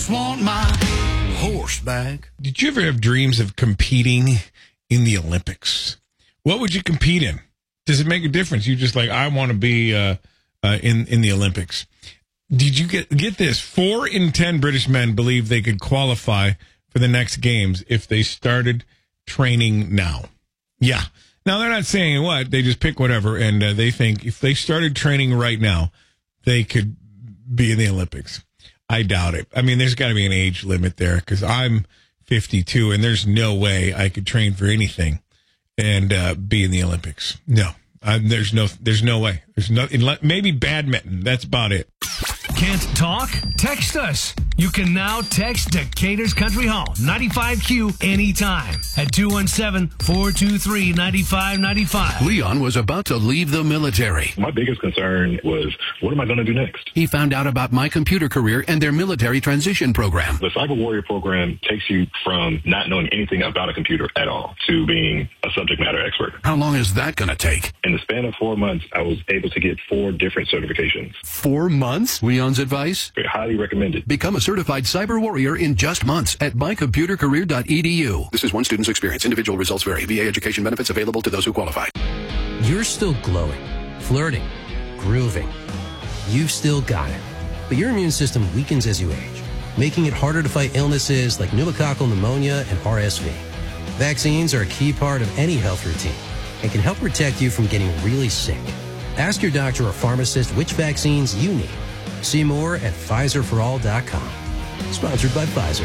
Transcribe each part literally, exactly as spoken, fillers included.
Want my horse back. Did you ever have dreams of competing in the Olympics? What would you compete in? Does it make a difference? You just like, I want to be uh, uh, in in the Olympics. Did you get get this? Four in ten British men believe they could qualify for the next games if they started training now. Yeah. Now they're not saying what, they just pick whatever, and uh, they think if they started training right now, they could be in the Olympics. I doubt it. I mean, there's got to be an age limit there because I'm fifty-two and there's no way I could train for anything and uh, be in the Olympics. No, uh, there's no, there's no way. There's no, maybe badminton. That's about it. Can't talk? Text us. You can now text Decatur's Country Home, ninety-five Q, anytime at two one seven, four two three, nine five nine five. Leon was about to leave the military. My biggest concern was, what am I going to do next? He found out about My Computer Career and their military transition program. The Cyber Warrior program takes you from not knowing anything about a computer at all to being a subject matter expert. How long is that going to take? In the span of four months, I was able to get four different certifications. Four months? Leon's advice? Highly recommended. Become a certified cyber warrior in just months at my computer career dot e d u. This is one student's experience. Individual results vary. V A education benefits available to those who qualify. You're still glowing, flirting, grooving. You've still got it. But your immune system weakens as you age, making it harder to fight illnesses like pneumococcal pneumonia and R S V. Vaccines are a key part of any health routine and can help protect you from getting really sick. Ask your doctor or pharmacist which vaccines you need. See more at Pfizer for all dot com. Sponsored by Pfizer.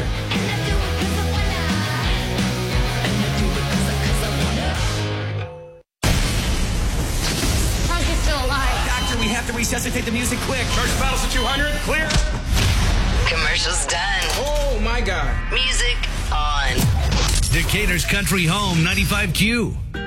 How's he still alive? Doctor, we have to resuscitate the music quick. Charge battles at two hundred. Clear. Commercials done. Oh, my God. Music on. Decatur's Country Home, ninety-five Q.